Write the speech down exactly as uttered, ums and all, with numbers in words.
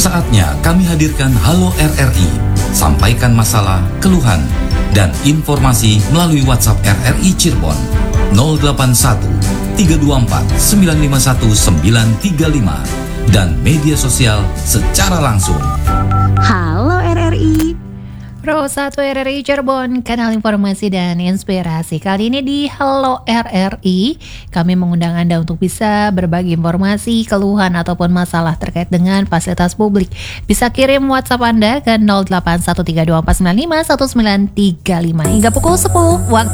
Saatnya kami hadirkan Halo R R I. Sampaikan masalah, keluhan, dan informasi melalui WhatsApp R R I Cirebon nol delapan satu tiga dua empat sembilan lima satu sembilan tiga lima dan media sosial secara langsung. Halo R R I. Pro satu R R I Cirebon, kanal informasi dan inspirasi. Kali ini di Halo R R I, kami mengundang Anda untuk bisa berbagi informasi, keluhan ataupun masalah terkait dengan fasilitas publik. Bisa kirim WhatsApp Anda ke nol delapan satu tiga dua empat sembilan lima satu sembilan tiga lima hingga pukul sepuluh waktu